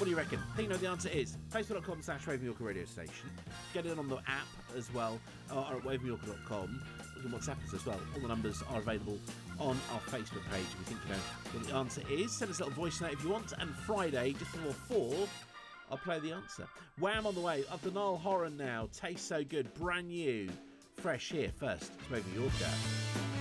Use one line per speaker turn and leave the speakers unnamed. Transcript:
What do you reckon? I think you know the answer is facebook.com/Ravensyorker radio station. Get it on the app as well, or at ravensyorker.com. You can WhatsApp us as well. All the numbers are available on our Facebook page. If you think you know what the answer is, send us a little voice note if you want. And Friday, just before 4, I'll play the answer. Wham on the way. Up to Niall Horan now. Tastes so good. Brand new. Fresh here first. It's Raven Yorker.